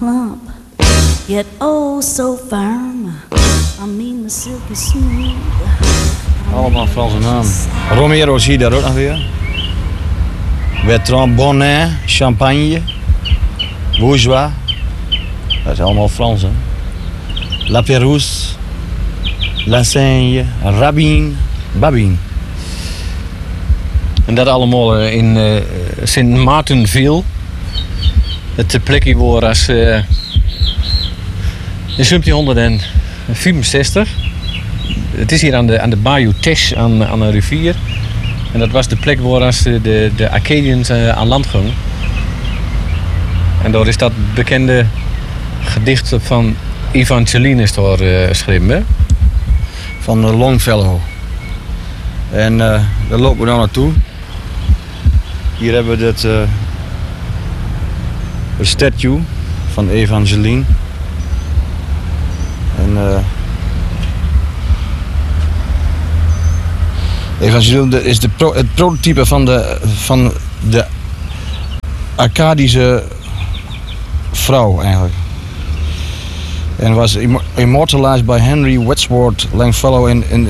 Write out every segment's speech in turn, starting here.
plump, yet oh so firm. I mean the silky smooth. Allemaal Franse namen. Romero zie je daar ook nog weer. Bertrand Bonnet, Champagne, Bourgeois. Dat is allemaal Frans, hè. La Pérouse, La Seigne, Rabin, Babin. En dat allemaal in Sint Maartenville. Het plekje waar als in 1764. Het is hier aan de Bayou Teche, aan een rivier. En dat was de plek waar als de Acadians aan land gingen. En daar is dat bekende gedicht van Evangeline is door geschreven, hè? Van Longfellow. En daar lopen we dan naartoe. Hier hebben we de statue van Evangeline. En Evangeline is het prototype van de Acadische vrouw eigenlijk. En was immortalized by Henry Wadsworth Longfellow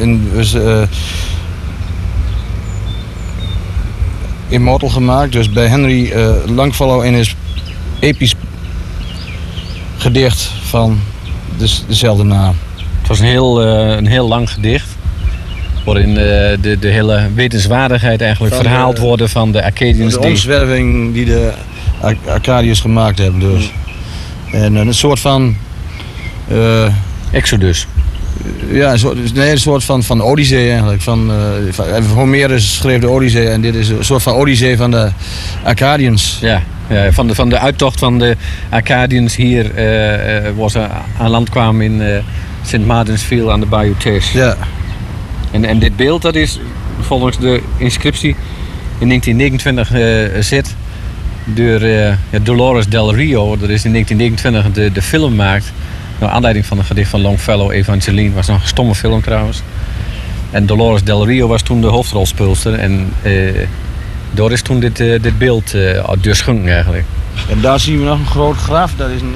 immortal gemaakt. Dus bij Henry Longfellow in his episch gedicht van dezelfde naam. Het was een heel lang gedicht. Waarin de hele wetenswaardigheid eigenlijk verhaald worden van de Acadians. De omzwerving die de Acadiërs gemaakt hebben dus. En een soort van... Exodus. Ja, een soort van Odyssee eigenlijk. Homerus schreef de Odyssee en dit is een soort van Odyssee van de Acadians. Ja, van de uittocht van de Acadians hier waar ze aan land kwamen in St. Martinsville aan de Bayou Teche. Ja. En dit beeld dat is volgens de inscriptie in 1929 gezet door Dolores Del Rio. Dat is in 1929 de film gemaakt. Naar aanleiding van een gedicht van Longfellow, Evangeline. Was nog een stomme film trouwens. En Dolores Del Rio was toen de hoofdrolspeelster. En daar is toen dit beeld doorschonken eigenlijk. En daar zien we nog een groot graf. Dat is een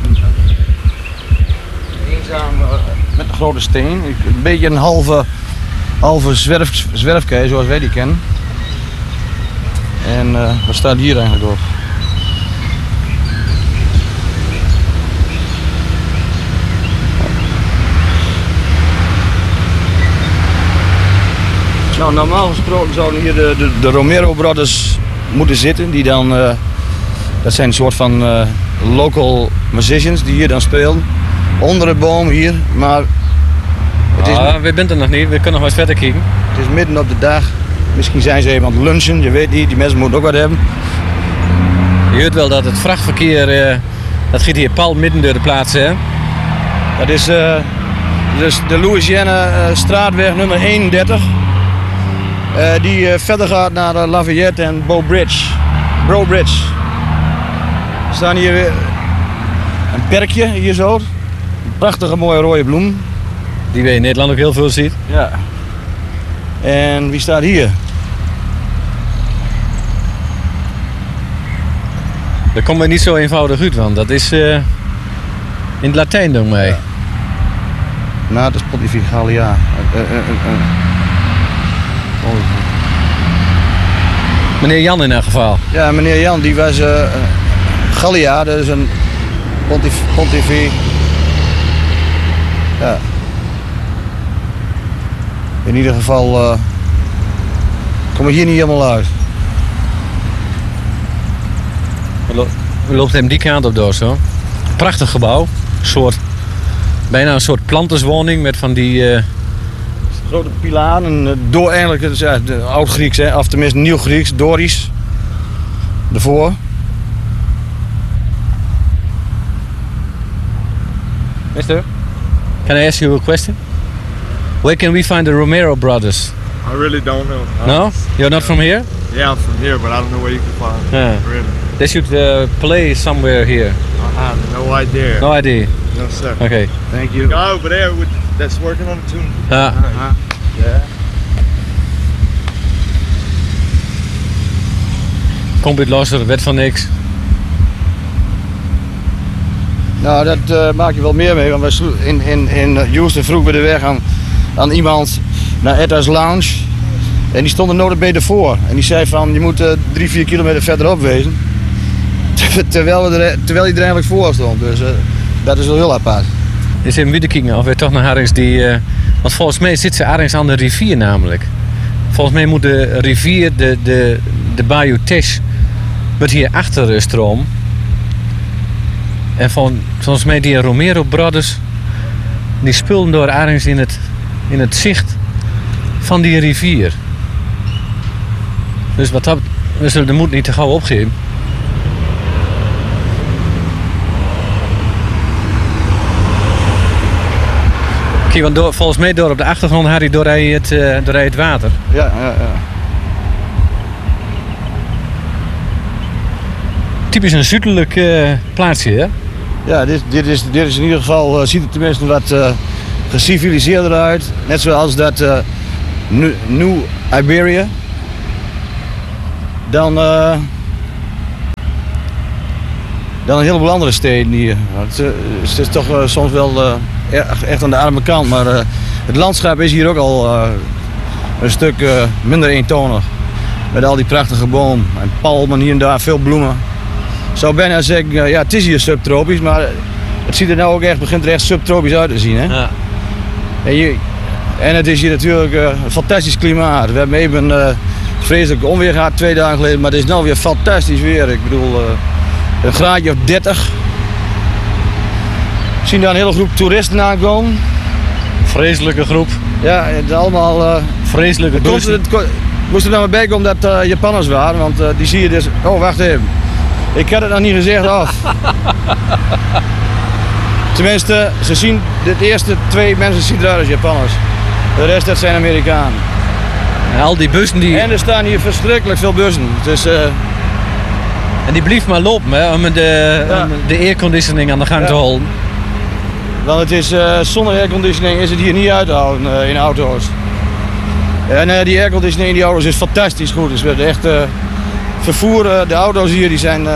eenzaam met een grote steen. Een beetje een halve zwerfkei zoals wij die kennen. En wat staat hier eigenlijk op? Nou, normaal gesproken zouden hier de Romero Brothers moeten zitten. Die dan, dat zijn een soort van local musicians die hier dan spelen. Onder de boom hier, maar... we zijn er nog niet, we kunnen nog wat verder kijken. Het is midden op de dag. Misschien zijn ze even aan het lunchen, je weet niet, die mensen moeten ook wat hebben. Je hoort wel dat het vrachtverkeer, dat gaat hier pal midden door de plaats, hè? Dat is dus de Louisiana straatweg nummer 31. Die verder gaat naar Lafayette en Bow Bridge. Er staan hier weer een perkje, hier zo. Een prachtige mooie rode bloem. Die we in Nederland ook heel veel ziet. Ja. En wie staat hier? Dat komt mij niet zo eenvoudig uit, want dat is in het Latijn doen mij. Ja. Nou, dat is Pontificalia. Meneer Jan in elk geval. Ja, meneer Jan, die was Gallia, dat is een pontific. Ja. In ieder geval kom ik hier niet helemaal uit. We loopt hem die kant op door zo. Prachtig gebouw. Bijna een soort planterswoning met van die... grote pilaren. Door eigenlijk, het is oud-Grieks, of tenminste nieuw-Grieks, Dorisch. Daarvoor. Mister, can I ask you a question? Where can we find the Romero brothers? I really don't know. No? You're not from here? Yeah, I'm from here, but I don't know where you can find them. Really. They should play somewhere here. I have no idea. No idea? No, sir. Okay. Thank you. Guy over there that's working on the tune. Yeah. Komt het los, wet van niks. Nou, dat maak je wel meer mee. Want in Houston vroegen we de weg aan iemand naar Etta's Lounge. En die stond er notabene voor. En die zei van, je moet 3-4 kilometer verderop wezen. Terwijl hij er eigenlijk voor stond. Dus dat is wel heel apart. Is even weer kijken of we toch naar Harings want volgens mij zit ze Harings aan de rivier namelijk. Volgens mij moet de rivier, de Bayou Teche, wordt hier achter stroom. En volgens mij die Romero Brothers, die spullen door Harings in het zicht van die rivier. Dus we zullen de moed niet te gauw opgeven. Kijk, want volgens mij door op de achtergrond had hij door het water. Ja. Typisch een zuidelijk plaatsje, hè? Ja, dit is in ieder geval, ziet het tenminste wat geciviliseerder uit. Net zoals dat New Iberia. Dan een heleboel andere steden hier. Het is toch soms wel echt aan de arme kant. Maar het landschap is hier ook al een stuk minder eentonig. Met al die prachtige bomen en palmen hier en daar, veel bloemen. Ik zou bijna zeggen, ja, het is hier subtropisch, maar het ziet er nou ook begint er echt subtropisch uit te zien. Hè? Ja. En het is hier natuurlijk een fantastisch klimaat. We hebben even vreselijk onweer gehad 2 dagen geleden, maar het is nou weer fantastisch weer. Ik bedoel, een graadje of 30. We zien daar een hele groep toeristen aankomen. Vreselijke groep. Ja, het is allemaal... Vreselijke bussen. Moest er nou bij komen dat Japanners waren, want die zie je dus... Oh, wacht even. Ik had het nog niet gezegd af. Tenminste, ze zien de eerste 2 mensen zien eruit als Japanners. De rest dat zijn Amerikanen. En al die bussen die... En er staan hier verschrikkelijk veel bussen. Dus, En die blieft maar lopen, hè, om de airconditioning aan de gang te houden. Want het is, zonder airconditioning is het hier niet uit te houden in auto's. En die airconditioning in die auto's is fantastisch goed. Dus we echt vervoer, de auto's hier die zijn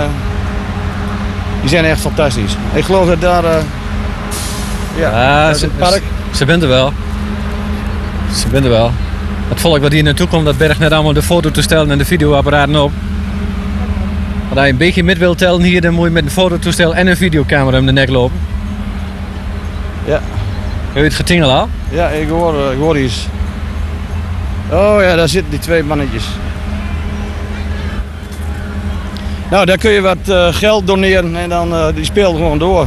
echt fantastisch. Ik geloof dat daar, het park... Ze bent er wel. Ze bent er wel. Het volk wat hier naartoe komt, dat bergt net allemaal de fototoestellen en de videoapparaten op. Als je een beetje met wilt tellen hier, dan moet je met een fototoestel en een videocamera om de nek lopen. Ja. Heb je het getingel al? Ja, ik hoor iets. Oh ja, daar zitten die 2 mannetjes. Nou, daar kun je wat geld doneren en dan die speelt gewoon door.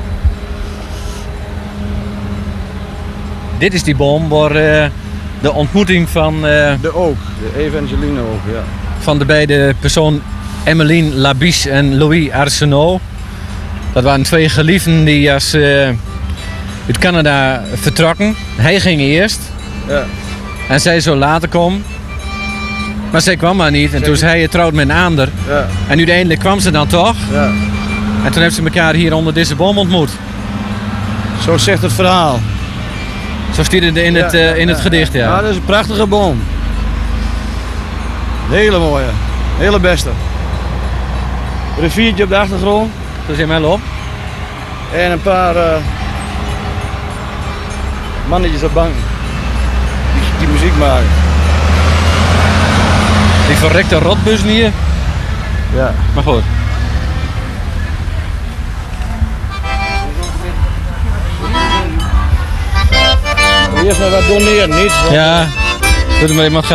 Dit is die boom waar de ontmoeting van... De Oak, de Evangeline Oak, ja. Van de beide personen Emmeline Labiche en Louis Arsenault. Dat waren 2 geliefden die uit Canada vertrokken. Hij ging eerst. Ja. En zij zou later komen. Maar zij kwam maar niet. En toen is hij getrouwd met een ander. Ja. En uiteindelijk kwam ze dan toch. Ja. En toen hebben ze elkaar hier onder deze boom ontmoet. Zo zegt het verhaal. Zo staat het in het gedicht, ja. Ja, dat is een prachtige boom. Een hele mooie. Hele beste. Riviertje op de achtergrond. Zo zit mij op. En een paar mannetjes op bank. Die muziek maken. Die verrekte rotbussen hier. Ja. Maar goed. Eerst maar wat doneren, niet? Ja, doe er maar iemand geld.